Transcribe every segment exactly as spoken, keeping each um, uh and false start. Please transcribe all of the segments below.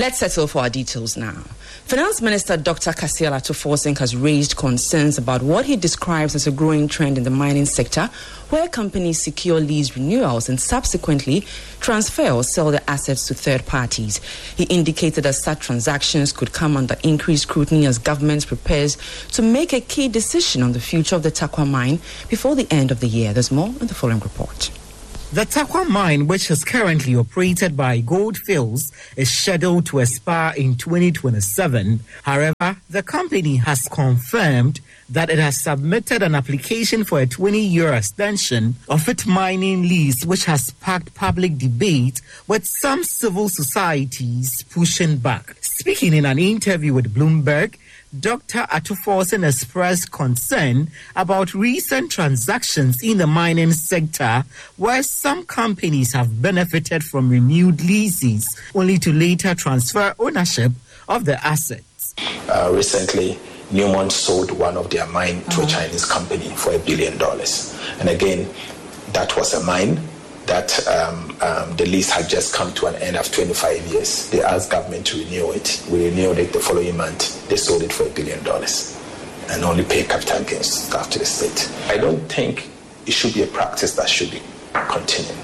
Let's settle for our details now. Finance Minister Doctor Kasiel Atuforsen has raised concerns about what he describes as a growing trend in the mining sector, where companies secure lease renewals and subsequently transfer or sell their assets to third parties. He indicated that such transactions could come under increased scrutiny as government prepares to make a key decision on the future of the Tarkwa mine before the end of the year. There's more in the following report. The Tarkwa mine, which is currently operated by Gold Fields, is scheduled to expire in twenty twenty-seven. However, the company has confirmed that it has submitted an application for a twenty-year extension of its mining lease, which has sparked public debate, with some civil societies pushing back. Speaking in an interview with Bloomberg, Doctor Atuforsen expressed concern about recent transactions in the mining sector where some companies have benefited from renewed leases only to later transfer ownership of the assets. Uh, recently, Newmont sold one of their mine to uh-huh. a Chinese company for a billion dollars. And again, that was a mine that um, um, the lease had just come to an end of twenty-five years. They asked government to renew it. We renewed it the following month. They sold it for a billion dollars and only pay capital gains after the state. I don't think it should be a practice that should be continuing.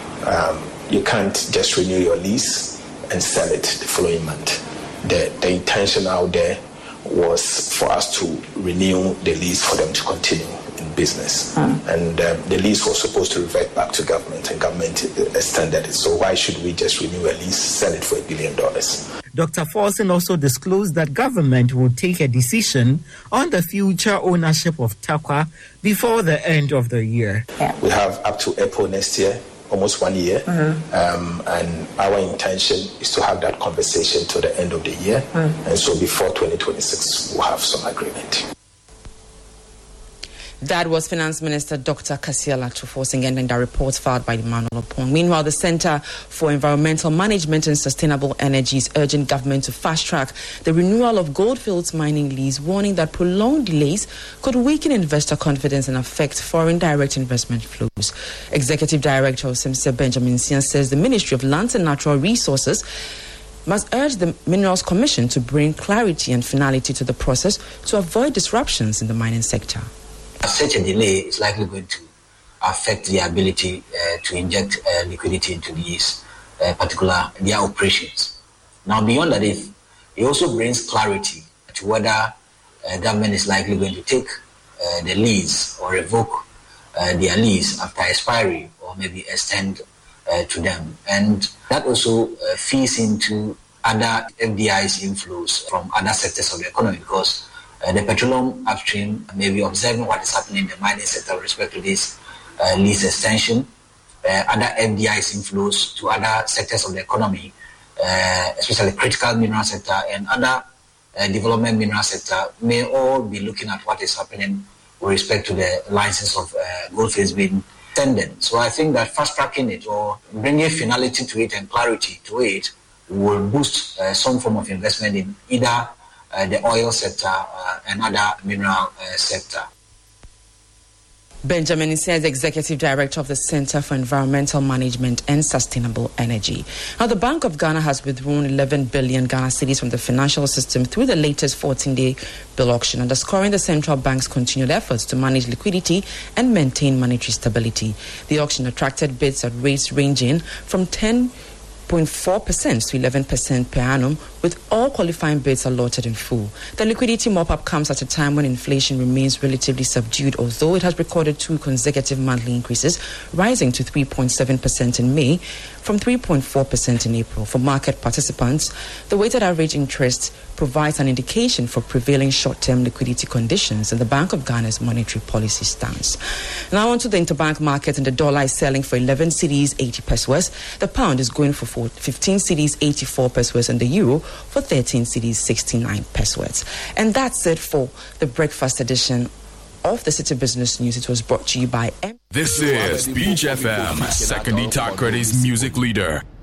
Um, you can't just renew your lease and sell it the following month. The, the intention out there was for us to renew the lease for them to continue in business. Mm. And um, the lease was supposed to revert back to government, and government extended it. So why should we just renew a lease, sell it for a billion dollars? Doctor Forsen also disclosed that government will take a decision on the future ownership of Tarkwa before the end of the year. Yeah. We have up to April next year, almost one year. Mm-hmm. Um, and our intention is to have that conversation to the end of the year. Mm. And so before twenty twenty-six, we'll have some agreement. That was Finance Minister Doctor Kasiel Atuforsen in the report filed by Emmanuel Opong. Meanwhile, the Center for Environmental Management and Sustainable Energy is urging government to fast-track the renewal of Gold Fields mining lease, warning that prolonged delays could weaken investor confidence and affect foreign direct investment flows. Executive Director of SEMSA Benjamin Sian says the Ministry of Lands and Natural Resources must urge the Minerals Commission to bring clarity and finality to the process to avoid disruptions in the mining sector. Such a delay is likely going to affect the ability uh, to inject uh, liquidity into these uh, particular their operations. Now, beyond that, it, it also brings clarity to whether uh, government is likely going to take uh, the lease or revoke uh, their lease after expiry, or maybe extend uh, to them. And that also uh, feeds into other F D I's inflows from other sectors of the economy, because Uh, the petroleum upstream may be observing what is happening in the mining sector with respect to this uh, lease extension. Uh, other F D I's inflows to other sectors of the economy, uh, especially critical mineral sector and other uh, development mineral sector, may all be looking at what is happening with respect to the license of uh, Gold Fields being extended. So I think that fast-tracking it or bringing finality to it and clarity to it will boost uh, some form of investment in either Uh, the oil sector uh, and other mineral uh, sector. Benjamin says, Executive Director of the Center for Environmental Management and Sustainable Energy. Now, the Bank of Ghana has withdrawn eleven billion Ghana cedis from the financial system through the latest fourteen-day bill auction, underscoring the central bank's continued efforts to manage liquidity and maintain monetary stability. The auction attracted bids at rates ranging from ten point four percent to eleven percent per annum, with all qualifying bids allotted in full. The liquidity mop-up comes at a time when inflation remains relatively subdued, although it has recorded two consecutive monthly increases, rising to three point seven percent in May from three point four percent in April. For market participants, the weighted average interest provides an indication for prevailing short-term liquidity conditions and the Bank of Ghana's monetary policy stance. Now on to the interbank market, and the dollar is selling for eleven cedis, eighty pesos. The pound is going for fifteen cedis, eighty-four pesos, and the euro for thirteen cedis, sixty-nine pesos. And that's it for the breakfast edition of the City Business News. It was brought to you by M. This is Beach F M, Second Takoradi's music leader.